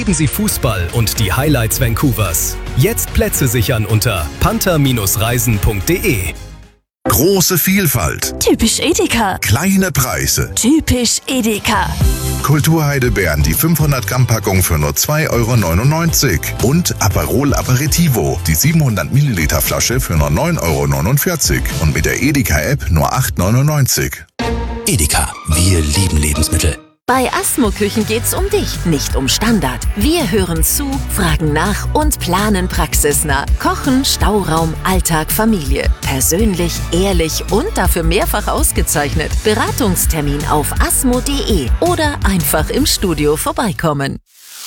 Lieben Sie Fußball und die Highlights Vancouvers? Jetzt Plätze sichern unter panther-reisen.de. Große Vielfalt. Typisch Edeka. Kleine Preise. Typisch Edeka. Kulturheidelbeeren, die 500 Gramm Packung für nur 2,99 € und Aperol Aperitivo, die 700 Milliliter Flasche für nur 9,49 € und mit der Edeka-App nur 8,99 €. Edeka, wir lieben Lebensmittel. Bei Asmo Küchen geht's um dich, nicht um Standard. Wir hören zu, fragen nach und planen praxisnah. Kochen, Stauraum, Alltag, Familie. Persönlich, ehrlich und dafür mehrfach ausgezeichnet. Beratungstermin auf asmo.de oder einfach im Studio vorbeikommen.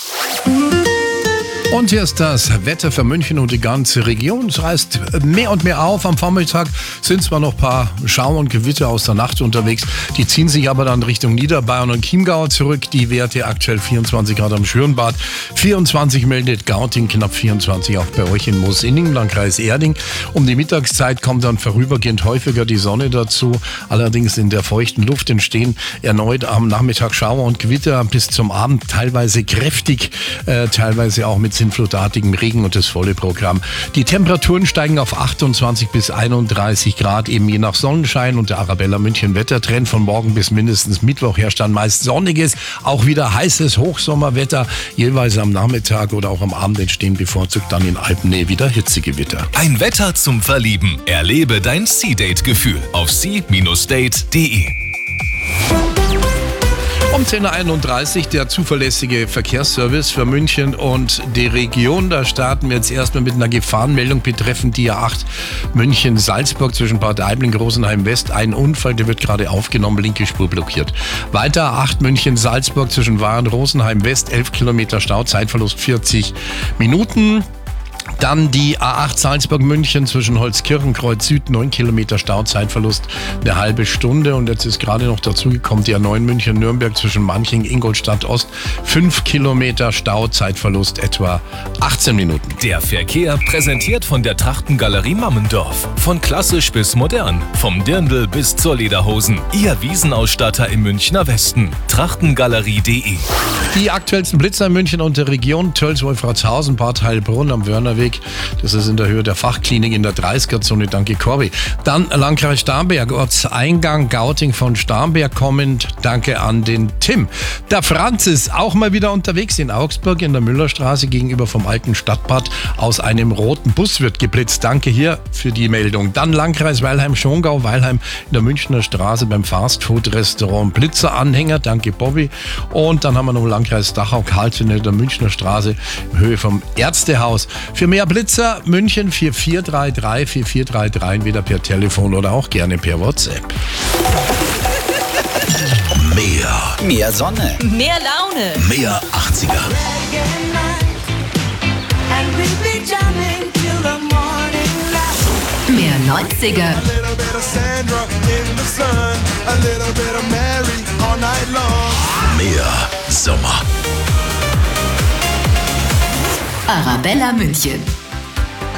Und hier ist das Wetter für München und die ganze Region. Es reißt mehr und mehr auf. Am Vormittag sind zwar noch ein paar Schauer und Gewitter aus der Nacht unterwegs. Die ziehen sich aber dann Richtung Niederbayern und Chiemgau zurück. Die Werte aktuell 24 Grad am Schürnbad. 24 meldet Gauting, knapp 24 auch bei euch in Moosinning, Landkreis Erding. Um die Mittagszeit kommt dann vorübergehend häufiger die Sonne dazu. Allerdings in der feuchten Luft entstehen erneut am Nachmittag Schauer und Gewitter bis zum Abend. Teilweise kräftig, teilweise auch mit sinnflutartigem Regen und das volle Programm. Die Temperaturen steigen auf 28 bis 31 Grad, eben je nach Sonnenschein, und der Arabella München Wettertrend von morgen bis mindestens Mittwoch herrscht dann meist sonniges, auch wieder heißes Hochsommerwetter. Jeweils am Nachmittag oder auch am Abend entstehen bevorzugt dann in Alpennähe wieder Hitzegewitter. Ein Wetter zum Verlieben. Erlebe dein Sea-Date-Gefühl auf sea-date.de. Um 10.31 Uhr der zuverlässige Verkehrsservice für München und die Region. Da starten wir jetzt erstmal mit einer Gefahrenmeldung betreffend die A8 München-Salzburg zwischen Bad Aibling, Rosenheim West. Ein Unfall, der wird gerade aufgenommen, linke Spur blockiert. Weiter A8 München-Salzburg zwischen Waren, Rosenheim West, 11 Kilometer Stau, Zeitverlust 40 Minuten. Dann die A8 Salzburg-München zwischen Holzkirchenkreuz Süd, 9 Kilometer Stau, Zeitverlust eine halbe Stunde. Und jetzt ist gerade noch dazugekommen die A9 München-Nürnberg zwischen Manching, Ingolstadt Ost, 5 Kilometer Stau, Zeitverlust etwa 18 Minuten. Der Verkehr präsentiert von der Trachtengalerie Mammendorf. Von klassisch bis modern, vom Dirndl bis zur Lederhosen. Ihr Wiesenausstatter im Münchner Westen. Trachtengalerie.de. Die aktuellsten Blitzer in München und der Region: Tölz-Wolfratshausen, Bad Heilbrunn am Wörnerweg. Das ist in der Höhe der Fachklinik in der 30er-Zone. Danke, Corby. Dann Landkreis Starnberg, Ortseingang Gauting von Starnberg kommend. Danke an den Tim. Der Franz ist auch mal wieder unterwegs in Augsburg in der Müllerstraße gegenüber vom alten Stadtbad. Aus einem roten Bus wird geblitzt. Danke hier für die Meldung. Dann Landkreis Weilheim-Schongau, Weilheim in der Münchner Straße beim Fastfood-Restaurant Blitzeranhänger. Danke, Bobby. Und dann haben wir noch Landkreis Dachau, Karlsruhe in der Münchner Straße in Höhe vom Ärztehaus. Für mehr Blitzer München 4433 4433, entweder per Telefon oder auch gerne per WhatsApp. Mehr Sonne. Mehr Laune. Mehr 80er. Mehr 90er. Mehr Sommer. Arabella München.